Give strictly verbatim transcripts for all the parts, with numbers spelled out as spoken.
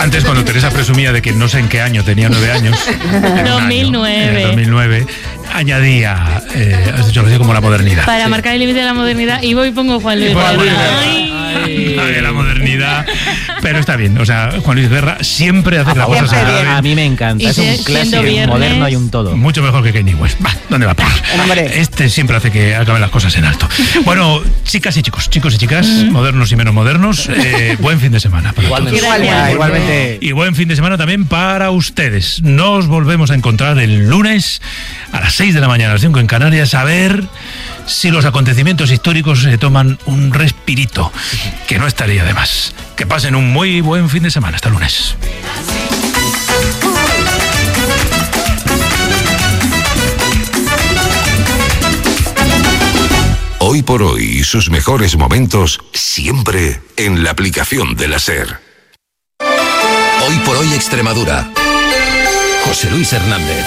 Antes, cuando Teresa presumía de que no sé en qué año tenía nueve años, dos mil nueve. Año, en el dos mil nueve, añadía, eh, has dicho así como la modernidad. Para sí. marcar el límite de la modernidad, y voy y pongo Juan Luis Guerra. Ay, ay, la modernidad. Pero está bien, o sea, Juan Luis Guerra siempre hace las cosas bien. A mí me encanta, es un clásico, un moderno y un todo. Mucho mejor que Kanye West. Va, ¿dónde va a parar? Este siempre hace que acaben las cosas en alto. Bueno, chicas y chicos, chicos y chicas, mm. modernos y menos modernos, eh, buen fin de semana para igualmente. todos. Igualmente. Igualmente. Y buen fin de semana también para ustedes. Nos volvemos a encontrar el lunes a las seis de la mañana, a las cinco en Canarias, a ver si los acontecimientos históricos se toman un respirito, que no estaría de más. Que pasen un muy buen fin de semana. Hasta lunes. Hoy por hoy, sus mejores momentos siempre en la aplicación de la SER. Hoy por hoy Extremadura. José Luis Hernández.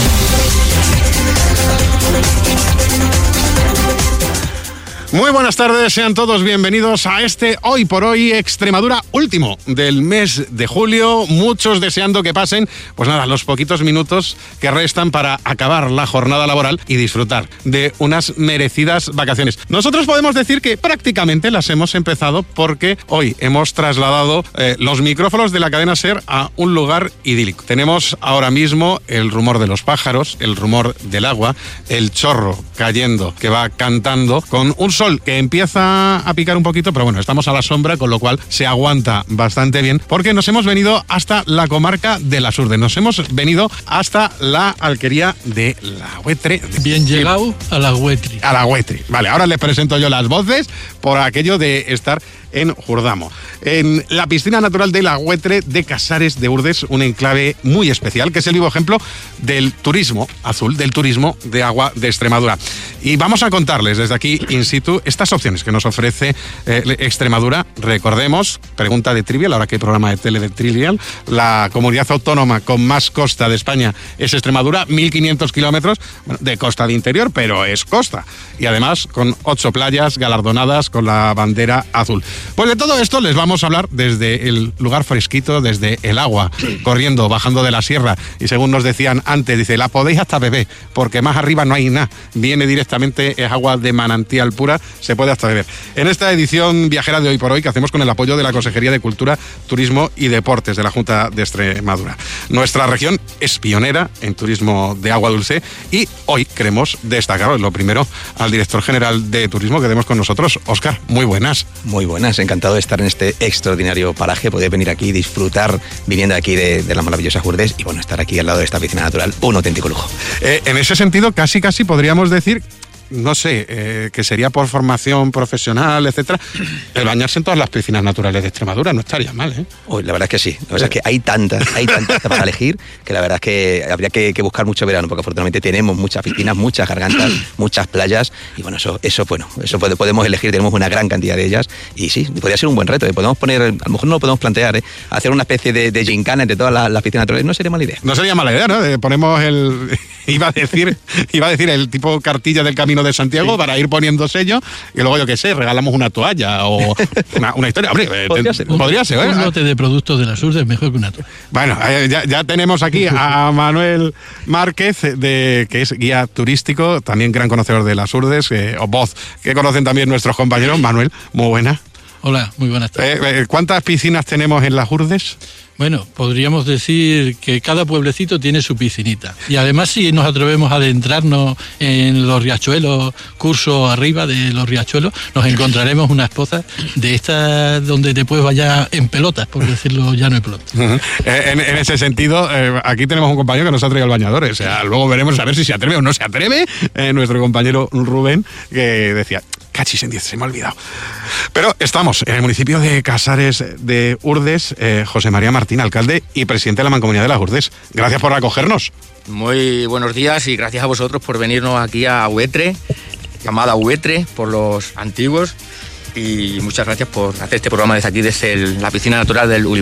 Muy buenas tardes, sean todos bienvenidos a este Hoy por Hoy Extremadura último del mes de julio. Muchos deseando que pasen, pues nada, los poquitos minutos que restan para acabar la jornada laboral y disfrutar de unas merecidas vacaciones. Nosotros podemos decir que prácticamente las hemos empezado porque hoy hemos trasladado eh, los micrófonos de la cadena SER a un lugar idílico. Tenemos ahora mismo el rumor de los pájaros, el rumor del agua, el chorro cayendo que va cantando con un sol que empieza a picar un poquito, pero bueno, estamos a la sombra, con lo cual se aguanta bastante bien, porque nos hemos venido hasta la comarca de Las Urdes, nos hemos venido hasta la alquería de La Huetre. Bien llegado a La Huetre. A La Huetre. Vale, ahora les presento yo las voces por aquello de estar en Jurdamo, en la piscina natural de La Huetre de Casares de Urdes, un enclave muy especial, que es el vivo ejemplo del turismo azul, del turismo de agua de Extremadura. Y vamos a contarles desde aquí, in situ, estas opciones que nos ofrece eh, Extremadura. Recordemos, pregunta de Trivial, ahora que hay programa de tele de Trivial, la comunidad autónoma con más costa de España es Extremadura, mil quinientos kilómetros bueno, de costa de interior, pero es costa. Y además con ocho playas galardonadas con la bandera azul. Pues de todo esto les vamos a hablar desde el lugar fresquito, desde el agua, corriendo, bajando de la sierra. Y según nos decían antes, dice, la podéis hasta beber, porque más arriba no hay nada. Viene directamente, es agua de manantial pura, se puede hasta beber. En esta edición viajera de Hoy por Hoy, que hacemos con el apoyo de la Consejería de Cultura, Turismo y Deportes de la Junta de Extremadura. Nuestra región es pionera en turismo de agua dulce y hoy queremos destacar, lo primero, al director general de Turismo que tenemos con nosotros, Óscar. Muy buenas. Muy buenas. Encantado de estar en este extraordinario paraje, poder venir aquí, disfrutar viniendo aquí de, de las maravillosas Urdes y bueno, estar aquí al lado de esta piscina natural, un auténtico lujo. Eh, en ese sentido, casi casi podríamos decir, no sé, eh, que sería por formación profesional, etcétera, el bañarse en todas las piscinas naturales de Extremadura no estaría mal, ¿eh? Uy, la verdad es que sí. La verdad es que hay tantas, hay tantas para elegir que la verdad es que habría que, que buscar mucho verano, porque afortunadamente tenemos muchas piscinas, muchas gargantas, muchas playas y bueno, eso, eso bueno, eso puede, podemos elegir, tenemos una gran cantidad de ellas y sí, podría ser un buen reto. Podemos poner, a lo mejor no lo podemos plantear, ¿eh? Hacer una especie de, de gincana entre todas las, las piscinas naturales, no sería mala idea. No sería mala idea, ¿no? Eh, ponemos el, iba a decir, iba a decir el tipo cartilla del Camino de Santiago, sí, para ir poniendo sello y luego, yo qué sé, regalamos una toalla o una, una historia. Hombre, podría ser, podría ser, ¿eh? Un lote de productos de Las Urdes mejor que una toalla. Bueno, eh, ya, ya tenemos aquí a Manuel Márquez, de, que es guía turístico, también gran conocedor de Las Urdes, eh, o voz, que conocen también nuestros compañeros. Manuel, muy buena. Hola, muy buenas tardes. Eh, eh, ¿Cuántas piscinas tenemos en Las Urdes? Bueno, podríamos decir que cada pueblecito tiene su piscinita. Y además, si nos atrevemos a adentrarnos en los riachuelos, curso arriba de los riachuelos, nos encontraremos unas pozas de estas donde te puedes bañar en pelotas, por decirlo ya no en pelotas. Uh-huh. eh, en, en ese sentido, eh, aquí tenemos un compañero que nos ha traído el bañador. O sea, luego veremos a ver si se atreve o no se atreve. Eh, nuestro compañero Rubén, que decía, cachis en diez, se me ha olvidado. Pero estamos en el municipio de Casares de Urdes. eh, José María Martín, alcalde y presidente de la Mancomunidad de Las Urdes. Gracias por acogernos. Muy buenos días y gracias a vosotros por venirnos aquí a Huetre, llamada Huetre por los antiguos, y muchas gracias por hacer este programa desde aquí, desde el, la piscina natural del Ulibar.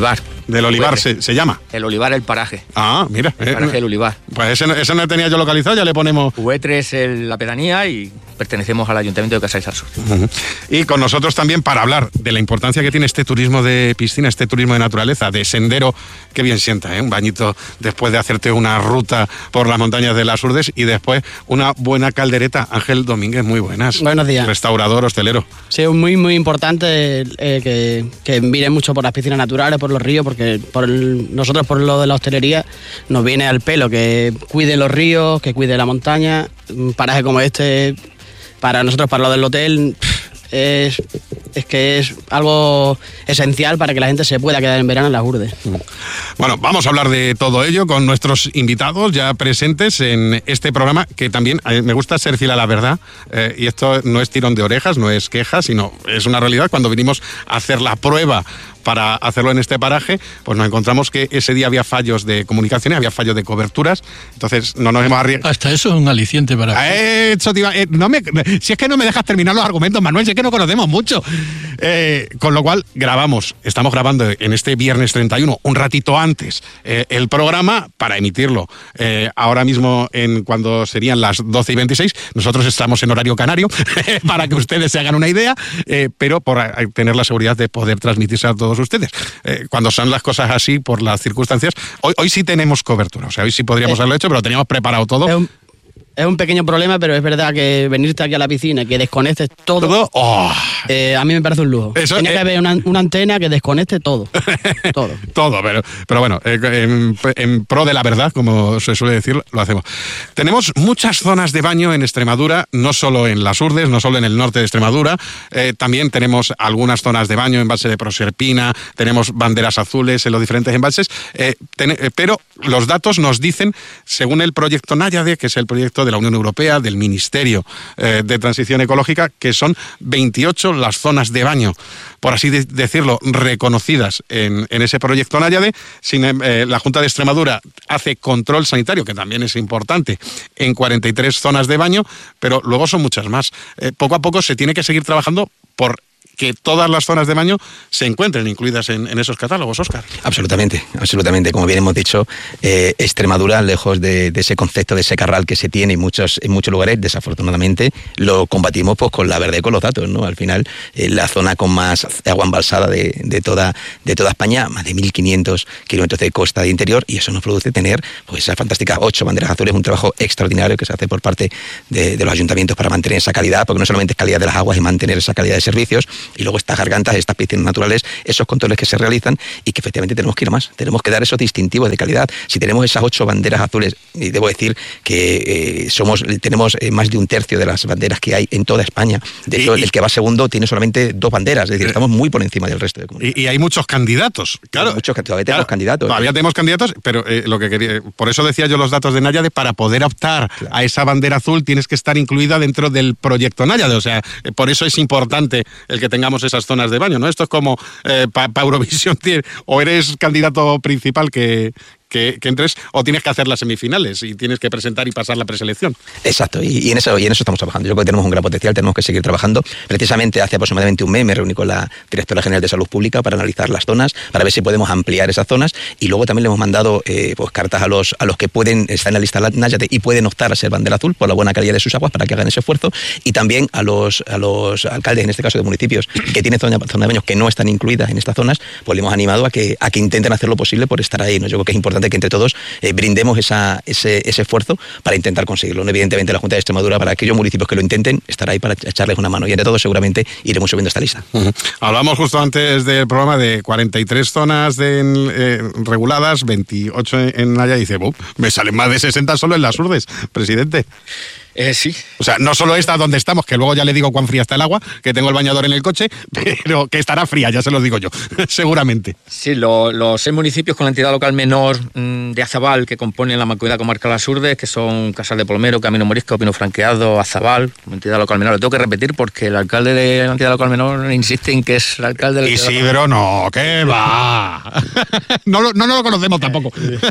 Del Olivar se, se llama. El Olivar, el paraje. Ah, mira. El paraje del Olivar. Pues ese, ese no tenía yo localizado, ya le ponemos... Huetre es el, la pedanía y pertenecemos al Ayuntamiento de Casares al Sur. Uh-huh. Y con nosotros también para hablar de la importancia que tiene este turismo de piscina, este turismo de naturaleza, de sendero, que bien sienta, ¿eh? Un bañito después de hacerte una ruta por las montañas de las Urdes y después una buena caldereta. Ángel Domínguez, muy buenas. Buenos días. Restaurador, hostelero. Sí, es muy, muy importante eh, que, que miren mucho por las piscinas naturales, por los ríos, porque por el, nosotros por lo de la hostelería nos viene al pelo que cuide los ríos, que cuide la montaña. Un paraje como este, para nosotros, para lo del hotel, es, es que es algo esencial para que la gente se pueda quedar en verano en las Urdes. Bueno, vamos a hablar de todo ello con nuestros invitados ya presentes en este programa, que también eh, me gusta ser fiel a la verdad, eh, y esto no es tirón de orejas, no es queja, sino es una realidad. Cuando vinimos a hacer la prueba para hacerlo en este paraje, pues nos encontramos que ese día había fallos de comunicaciones, había fallos de coberturas, entonces no nos hemos arriesgado. Hasta eso es un aliciente para... Eh, iba, eh, no me, si es que no me dejas terminar los argumentos, Manuel, si es que no conocemos mucho. Eh, con lo cual, grabamos, estamos grabando en este viernes treinta y uno, un ratito antes, eh, el programa para emitirlo. Eh, ahora mismo, en cuando serían las doce y veintiséis, nosotros estamos en horario canario, para que ustedes se hagan una idea, eh, pero por tener la seguridad de poder transmitirse a todos ustedes. Eh, cuando son las cosas así, por las circunstancias, hoy, hoy sí tenemos cobertura, o sea, hoy sí podríamos haberlo hecho, pero teníamos preparado todo. Es un, es un pequeño problema, pero es verdad que venirte aquí a la piscina y que desconectes todo, ¿Todo? Oh. eh, a mí me parece un lujo. Eso, Tiene eh, que haber una, una antena que desconecte todo. todo. Todo, pero, pero bueno, eh, en, en pro de la verdad, como se suele decir, lo hacemos. Tenemos muchas zonas de baño en Extremadura, no solo en las Urdes, no solo en el norte de Extremadura, eh, también tenemos algunas zonas de baño, embalse de Proserpina, tenemos banderas azules en los diferentes embalses, eh, ten, eh, pero los datos nos dicen, según el proyecto Náyade, que es el proyecto de la Unión Europea, del Ministerio eh, de Transición Ecológica, que son veintiocho las zonas de baño, por así de decirlo, reconocidas en, en ese proyecto Náyade. Sin, eh, la Junta de Extremadura hace control sanitario, que también es importante, en cuarenta y tres zonas de baño, pero luego son muchas más. Eh, poco a poco se tiene que seguir trabajando por que todas las zonas de baño se encuentren incluidas en, en esos catálogos, Óscar. Absolutamente, absolutamente. Como bien hemos dicho, eh, Extremadura, lejos de, de ese concepto de secarral que se tiene en muchos, en muchos lugares, desafortunadamente, lo combatimos pues con la verdad y con los datos, ¿no? Al final, eh, la zona con más agua embalsada de, de, toda, de toda España, más de mil quinientos kilómetros de costa de interior, y eso nos produce tener pues esas fantásticas ocho banderas azules, un trabajo extraordinario que se hace por parte de, de los ayuntamientos para mantener esa calidad, porque no solamente es calidad de las aguas, es mantener esa calidad de servicios. Y luego estas gargantas, estas piscinas naturales, esos controles que se realizan y que efectivamente tenemos que ir a más. Tenemos que dar esos distintivos de calidad. Si tenemos esas ocho banderas azules, y debo decir que eh, somos tenemos eh, más de un tercio de las banderas que hay en toda España. De hecho, el que va segundo tiene solamente dos banderas, es decir, estamos muy por encima del resto de comunidades. Y, y hay muchos candidatos, claro. Hay muchos, todavía tenemos claro, candidatos. Todavía ¿eh? tenemos candidatos, pero eh, lo que quería, por eso decía yo los datos de Náyade, para poder optar claro. a esa bandera azul tienes que estar incluida dentro del proyecto Náyade, o sea, eh, por eso es importante el que tengamos esas zonas de baño, ¿no? Esto es como eh, para pa Eurovisión, o eres candidato principal que, que, que entres, o tienes que hacer las semifinales y tienes que presentar y pasar la preselección. Exacto, y, y, en eso, y en eso estamos trabajando. Yo creo que tenemos un gran potencial, tenemos que seguir trabajando. Precisamente hace aproximadamente un mes me reuní con la Directora General de Salud Pública para analizar las zonas, para ver si podemos ampliar esas zonas, y luego también le hemos mandado eh, pues, cartas a los, a los que pueden estar en la lista Náyade y pueden optar a ser bandera azul por la buena calidad de sus aguas para que hagan ese esfuerzo, y también a los, a los alcaldes, en este caso de municipios, que tienen zonas zona de baños que no están incluidas en estas zonas, pues le hemos animado a que, a que intenten hacer lo posible por estar ahí, ¿no? Yo creo que es importante que entre todos eh, brindemos esa, ese, ese esfuerzo para intentar conseguirlo. Evidentemente la Junta de Extremadura, para aquellos municipios que lo intenten, estará ahí para echarles una mano, y entre todos seguramente iremos subiendo esta lista. Uh-huh. Hablamos justo antes del programa de cuarenta y tres zonas de, eh, reguladas, veintiocho en Náyade, y dice, me salen más de sesenta solo en las Urdes, presidente. Eh, sí. O sea, no solo esta donde estamos, que luego ya le digo cuán fría está el agua, que tengo el bañador en el coche, pero que estará fría, ya se lo digo yo, seguramente. Sí, lo, los seis municipios con la entidad local menor mmm, de Azabal, que componen la mancomunidad comarcal Las Urdes, que son Casal de Polmero, Camino Morisco, Pino Franqueado, Azabal, como entidad local menor. Lo tengo que repetir porque el alcalde de la entidad local menor insiste en que es el alcalde de la entidad Isidro, local. No, ¿qué va? no, no, no lo conocemos tampoco.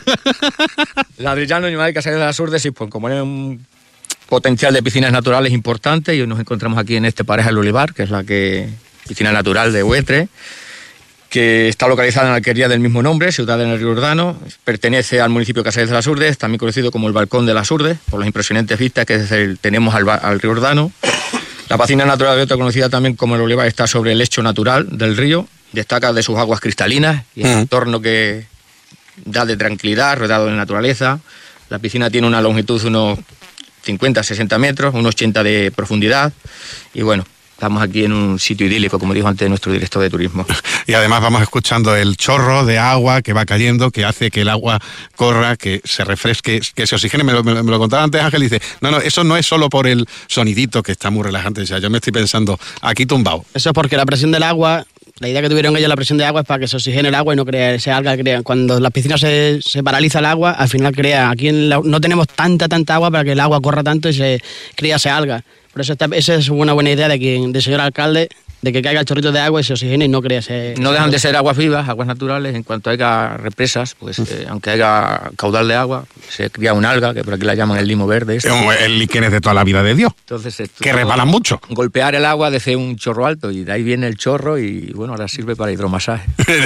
Ladrillano, Animal y Casares de Las Urdes, y pues como es un potencial de piscinas naturales importante, y hoy nos encontramos aquí en este paraje del Olivar, que es la que piscina natural de Huetre, que está localizada en la alquería del mismo nombre, ciudad en el río Urdano. Pertenece al municipio de Casares de las Urdes, también conocido como el Balcón de las Urdes, por las impresionantes vistas que desde el, tenemos al, al río Urdano. La piscina natural de otra conocida también como el Olivar está sobre el lecho natural del río, destaca de sus aguas cristalinas y el entorno que da de tranquilidad, rodeado de naturaleza. La piscina tiene una longitud de unos cincuenta, sesenta metros, unos ochenta de profundidad y bueno, estamos aquí en un sitio idílico, como dijo antes nuestro director de turismo. Y además vamos escuchando el chorro de agua que va cayendo, que hace que el agua corra, que se refresque, que se oxigene. Me lo, me lo contaba antes Ángel, y dice, no, no, eso no es solo por el sonidito que está muy relajante. O sea, yo me estoy pensando, aquí tumbado. Eso es porque la presión del agua, la idea que tuvieron ellos, la presión de agua, es para que se oxigene el agua y no crea ese alga. Crea. Cuando las piscinas se, se paraliza el agua, al final crea, aquí en la, no tenemos tanta, tanta agua para que el agua corra tanto y se crea ese alga. Por eso esta, esa es una buena idea de quien, del señor alcalde, de que caiga el chorrito de agua y se oxigene y no crea ese... No dejan de ser aguas vivas, aguas naturales. En cuanto haya represas, pues eh, aunque haya caudal de agua, se cría un alga, que por aquí la llaman el limo verde. Este. El líquen es de toda la vida de Dios. Entonces, esto, que resbalan mucho. Golpear el agua desde un chorro alto y de ahí viene el chorro y bueno, ahora sirve para hidromasaje.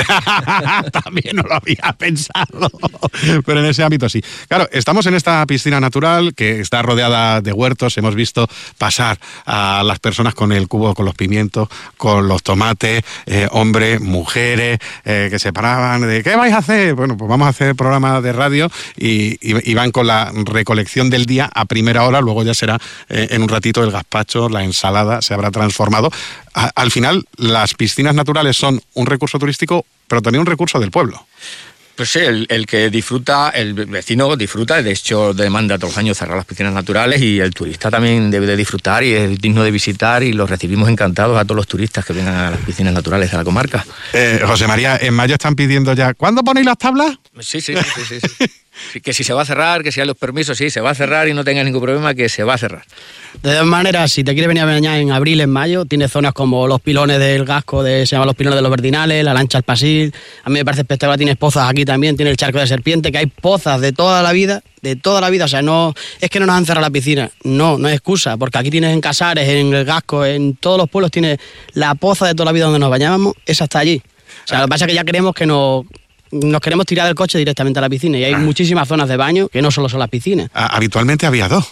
También no lo había pensado, pero en ese ámbito sí. Claro, estamos en esta piscina natural que está rodeada de huertos. Hemos visto pasar a las personas con el cubo, con los pimientos, con los tomates, eh, hombres, mujeres, eh, que se paraban de ¿qué vais a hacer? Bueno, pues vamos a hacer programa de radio y, y, y van con la recolección del día a primera hora, luego ya será eh, en un ratito el gazpacho, la ensalada, se habrá transformado. A, al final, las piscinas naturales son un recurso turístico, pero también un recurso del pueblo. Pues sí, el, el que disfruta, el vecino disfruta, de hecho demanda todos los años cerrar las piscinas naturales y el turista también debe de disfrutar y es digno de visitar y los recibimos encantados a todos los turistas que vengan a las piscinas naturales de la comarca. Eh, José María, en mayo están pidiendo ya, ¿cuándo ponéis las tablas? Sí, sí, sí, sí, sí, sí. Sí, que si se va a cerrar, que si hay los permisos, sí, se va a cerrar y no tenga ningún problema, que se va a cerrar. De todas maneras, si te quieres venir a bañar en abril, en mayo, tienes zonas como los pilones del Gasco, de, se llaman los pilones de los Verdinales, la lancha al Pasil. A mí me parece espectacular, tienes pozas aquí también, tiene el charco de serpiente, que hay pozas de toda la vida, de toda la vida. O sea, no es que no nos han cerrado la piscina, no, no es excusa, porque aquí tienes en Casares, en el Gasco, en todos los pueblos tienes la poza de toda la vida donde nos bañábamos, esa está allí. O sea, lo que pasa es que ya queremos que nos... Nos queremos tirar del coche directamente a la piscina y hay ah. muchísimas zonas de baño que no solo son las piscinas. Ah, habitualmente había dos.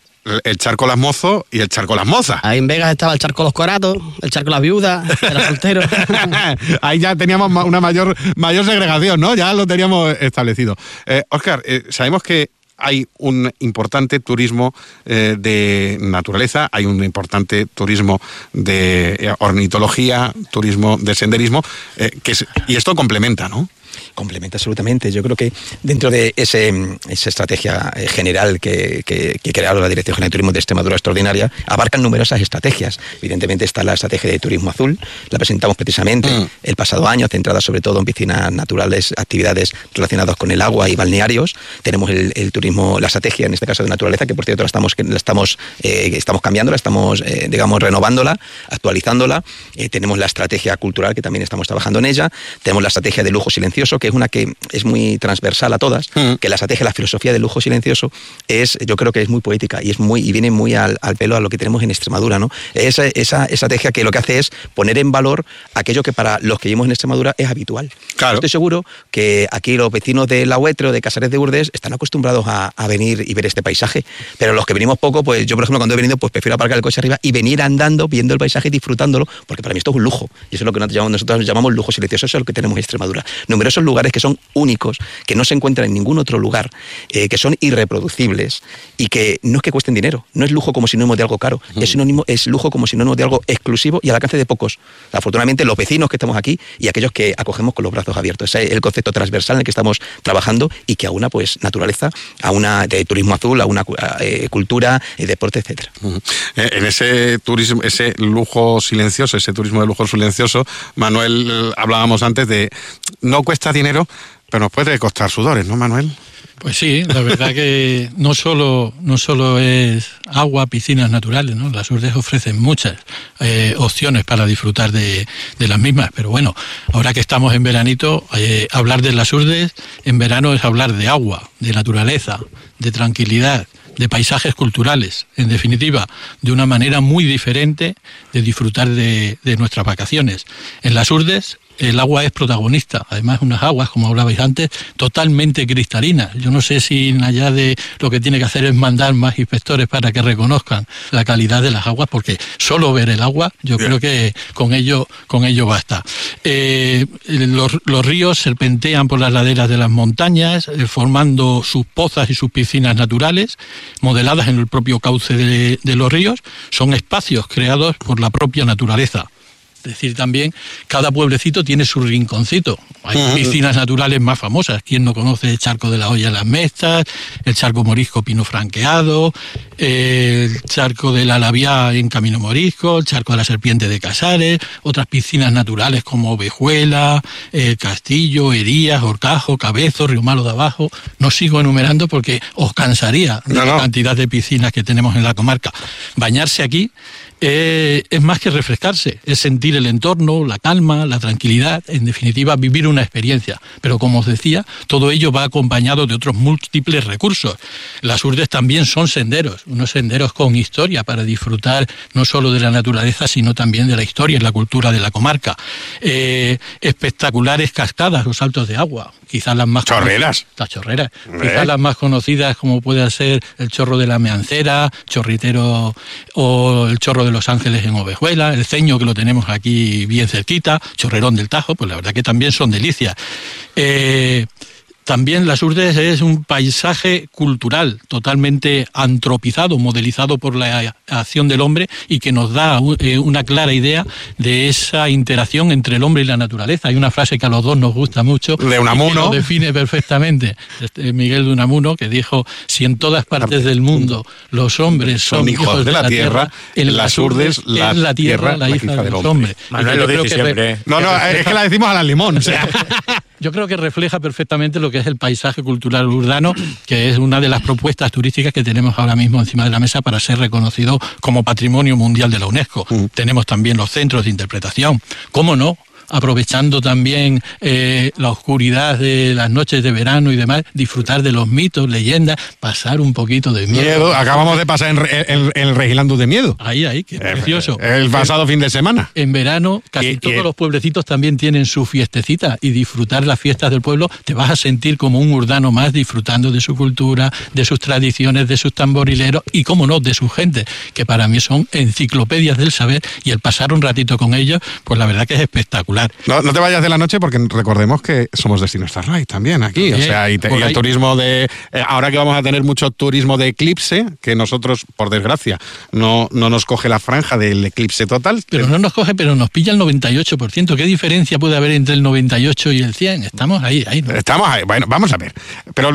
El charco Las Mozos y el charco Las Mozas. Ahí en Vegas estaba el charco Los Coratos, el charco Las Viudas, de los solteros. Ahí ya teníamos una mayor, mayor segregación, ¿no? Ya lo teníamos establecido. Eh, Óscar, eh, sabemos que hay un importante turismo eh, de naturaleza, hay un importante turismo de ornitología, turismo de senderismo, eh, que es, y esto complementa, ¿no? Complementa absolutamente. Yo creo que dentro de ese, esa estrategia general que, que, que crearon la Dirección General de Turismo de Extremadura Extraordinaria, abarcan numerosas estrategias. Evidentemente está la estrategia de turismo azul, la presentamos precisamente mm. el pasado año, centrada sobre todo en piscinas naturales, actividades relacionadas con el agua y balnearios. Tenemos el, el turismo, la estrategia en este caso de naturaleza, que por cierto la estamos, la estamos, eh, estamos cambiándola, estamos eh, digamos renovándola, actualizándola. Eh, tenemos la estrategia cultural, que también estamos trabajando en ella. Tenemos la estrategia de lujo silencioso, que es una que es muy transversal a todas, mm. que la estrategia, la filosofía del lujo silencioso es, yo creo que es muy poética y es muy y viene muy al, al pelo a lo que tenemos en Extremadura, ¿no? Esa, esa estrategia que lo que hace es poner en valor aquello que para los que vivimos en Extremadura es habitual. Claro. Estoy seguro que aquí los vecinos de La Huetre o de Casares de Urdes están acostumbrados a, a venir y ver este paisaje, pero los que venimos poco, pues yo por ejemplo cuando he venido pues prefiero aparcar el coche arriba y venir andando, viendo el paisaje y disfrutándolo, porque para mí esto es un lujo y eso es lo que nosotros llamamos, nosotros llamamos lujo silencioso, eso es lo que tenemos en Extremadura. Numerosos lugares que son únicos, que no se encuentran en ningún otro lugar, eh, que son irreproducibles y que no es que cuesten dinero, no es lujo como sinónimo de algo caro, mm. es sinónimo, es lujo como sinónimo de algo exclusivo y al alcance de pocos. Afortunadamente los vecinos que estamos aquí y aquellos que acogemos con los brazos abiertos. Ese es el concepto transversal en el que estamos trabajando y que aúna pues naturaleza, aúna de turismo azul, aúna eh, cultura, eh, deporte, etcétera. Mm. En ese turismo, ese lujo silencioso, ese turismo de lujo silencioso, Manuel, hablábamos antes de no cuesta dinero, pero nos puede costar sudores, ¿no, Manuel? Pues sí, la verdad que no solo, no solo es agua, piscinas naturales, ¿no? Las Urdes ofrecen muchas eh, opciones para disfrutar de, de las mismas, pero bueno, ahora que estamos en veranito, eh, hablar de las Urdes en verano es hablar de agua, de naturaleza, de tranquilidad, de paisajes culturales, en definitiva, de una manera muy diferente de disfrutar de, de nuestras vacaciones. En las Urdes el agua es protagonista. Además, unas aguas, como hablabais antes, totalmente cristalinas. Yo no sé si allá de lo que tiene que hacer es mandar más inspectores para que reconozcan la calidad de las aguas, porque solo ver el agua, yo Bien. creo que con ello, con ello basta. Eh, los, los ríos serpentean por las laderas de las montañas, eh, formando sus pozas y sus piscinas naturales, modeladas en el propio cauce de, de los ríos. Son espacios creados por la propia naturaleza. Es decir, también cada pueblecito tiene su rinconcito. Hay uh-huh. piscinas naturales más famosas. ¿Quién no conoce el Charco de la Olla en las Mestas, el Charco Morisco Pino Franqueado, el Charco de la Labiá en Camino Morisco, el Charco de la Serpiente de Casares, otras piscinas naturales como Ovejuela, el Castillo, Herías, Horcajo, Cabezo, Río Malo de Abajo? No sigo enumerando porque os cansaría de no, no. la cantidad de piscinas que tenemos en la comarca. Bañarse aquí Eh, es más que refrescarse, es sentir el entorno, la calma, la tranquilidad, en definitiva vivir una experiencia. Pero como os decía, todo ello va acompañado de otros múltiples recursos. Las Urdes también son senderos, unos senderos con historia para disfrutar no solo de la naturaleza, sino también de la historia y la cultura de la comarca. Eh, espectaculares cascadas o saltos de agua, quizás las más chorreras. Las chorreras, ¿Eh? quizás las más conocidas como puede ser el Chorro de la Meancera, Chorritero o el Chorro de Los Ángeles en Ovejuela, el Ceño que lo tenemos aquí bien cerquita, Chorrerón del Tajo, pues la verdad que también son delicias. Eh, También Las Urdes es un paisaje cultural totalmente antropizado, modelizado por la acción del hombre y que nos da una clara idea de esa interacción entre el hombre y la naturaleza. Hay una frase que a los dos nos gusta mucho, de Unamuno, y que lo define perfectamente, este Miguel de Unamuno, que dijo: si en todas partes del mundo los hombres son, son hijos de la, de la tierra, en Las Urdes la, la tierra, la hija, hija del hombre. hombre. Manuel lo dice siempre. No, no, es que la decimos a la limón. O sea. Yo creo que refleja perfectamente lo que es el paisaje cultural urbano, que es una de las propuestas turísticas que tenemos ahora mismo encima de la mesa para ser reconocido como Patrimonio Mundial de la UNESCO. Mm. Tenemos también los centros de interpretación. ¿Cómo no? Aprovechando también eh, la oscuridad de las noches de verano y demás, disfrutar de los mitos, leyendas, pasar un poquito de miedo. miedo. Acabamos de pasar en, en, en el Regilando de Miedo. Ahí, ahí, qué precioso. El pasado el, fin de semana. En verano, casi y, todos y, los pueblecitos también tienen su fiestecita, y disfrutar las fiestas del pueblo, te vas a sentir como un urdano más, disfrutando de su cultura, de sus tradiciones, de sus tamborileros y, cómo no, de su gente, que para mí son enciclopedias del saber, y el pasar un ratito con ellos, pues la verdad que es espectacular. No, no te vayas de la noche, porque recordemos que somos Destino Starlight también aquí. También, o sea, y, te, y el turismo de... Eh, ahora que vamos a tener mucho turismo de eclipse, que nosotros, por desgracia, no, no nos coge la franja del eclipse total. Pero no nos coge, pero nos pilla el noventa y ocho por ciento. ¿Qué diferencia puede haber entre el noventa y ocho y el cien? Estamos ahí, ahí. ¿No? Estamos ahí. Bueno, vamos a ver. Pero